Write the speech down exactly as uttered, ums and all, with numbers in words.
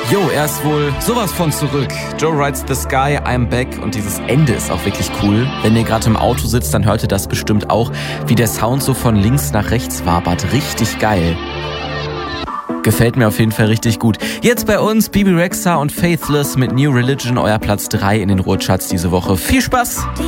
Jo, er ist wohl sowas von zurück. Joe Rides the Sky, I'm back. Und dieses Ende ist auch wirklich cool. Wenn ihr gerade im Auto sitzt, dann hört ihr das bestimmt auch, wie der Sound so von links nach rechts wabert. Richtig geil. Gefällt mir auf jeden Fall richtig gut. Jetzt bei uns Bebe Rexha und Faithless mit New Religion, euer Platz drei in den Ruhrcharts diese Woche. Viel Spaß!